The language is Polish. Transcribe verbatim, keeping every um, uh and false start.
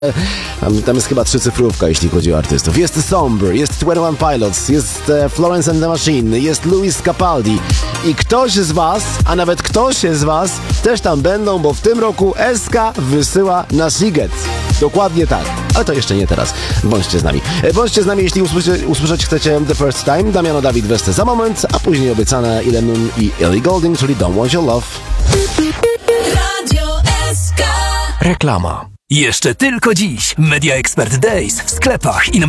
Tam, tam jest chyba trzycyfrówka, jeśli chodzi o artystów. Jest Sombre, jest Twenty One Pilots, jest e, Florence and the Machine, jest Luis Capaldi i ktoś z was, a nawet ktoś z was też tam będą, bo w tym roku S K wysyła na Siget. Dokładnie tak, ale to jeszcze nie teraz. Bądźcie z nami. E, bądźcie z nami, jeśli usłyszy, usłyszeć chcecie The First Time. Damiano Dawid Westy za moment, a później obiecane Ile Nun i Ellie Goulding, czyli Don't Want Your Love. Radio S K. Reklama. Jeszcze tylko dziś Media Expert Days w sklepach i na